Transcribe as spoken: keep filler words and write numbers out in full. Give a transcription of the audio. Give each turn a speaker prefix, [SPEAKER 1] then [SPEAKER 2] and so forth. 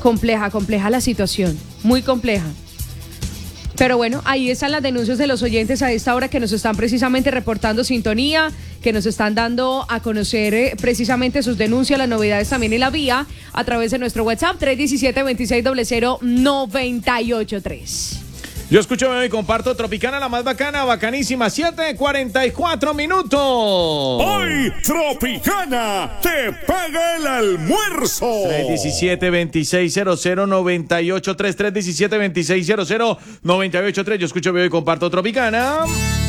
[SPEAKER 1] compleja, compleja la situación, muy compleja. Pero bueno, ahí están las denuncias de los oyentes a esta hora que nos están precisamente reportando sintonía, que nos están dando a conocer eh, precisamente sus denuncias, las novedades también en la vía, a través de nuestro WhatsApp tres uno siete, dos seis cero cero, nueve ocho tres.
[SPEAKER 2] Yo escucho y comparto Tropicana, la más bacana, bacanísima, siete cuarenta y cuatro minutos.
[SPEAKER 3] Hoy Tropicana te paga el almuerzo.
[SPEAKER 2] tres uno siete, dos seis cero cero, nueve ocho tres, tres uno siete, dos seis cero cero, nueve ocho tres. Yo escucho y comparto Tropicana.